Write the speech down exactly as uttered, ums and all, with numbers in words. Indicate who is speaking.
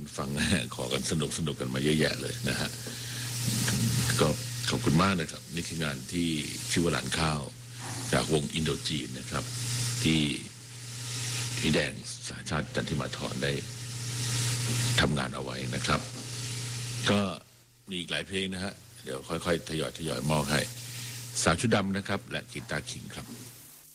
Speaker 1: ฟังขอกันสนุกสนุกกันมาเยอะแยะเลยนะฮะก็ขอบคุณมากนะครับนี่คืองานที่ชื่อว่าหลานข้าวจากวงอินโดจีนนะครับที่พี่แดงสาชาติจันทิมาธรได้ทำงานเอาไว้นะครับก็มีอีกหลายเพลงนะฮะเดี๋ยวค่อยๆทยอยทยอยมอบให้สาวชุดดำนะครับและกีตาร์คิงครับ